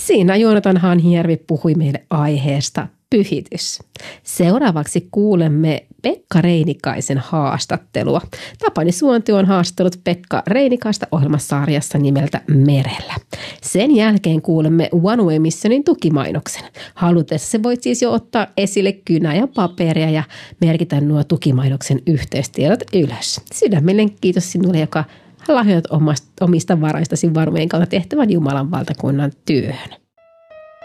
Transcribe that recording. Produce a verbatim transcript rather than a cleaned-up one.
Siinä Joonatan Hanhijärvi puhui meille aiheesta pyhitys. Seuraavaksi kuulemme Pekka Reinikaisen haastattelua. Tapani Suonti on haastattelut Pekka Reinikaista ohjelmasarjassa nimeltä Merellä. Sen jälkeen kuulemme One Way Missionin tukimainoksen. Halutessa se voit siis jo ottaa esille kynä ja paperia ja merkitä nuo tukimainoksen yhteystiedot ylös. Sydämellinen kiitos sinulle, joka lahjoit omista varaistasi varojen kautta tehtävän Jumalan valtakunnan työhön.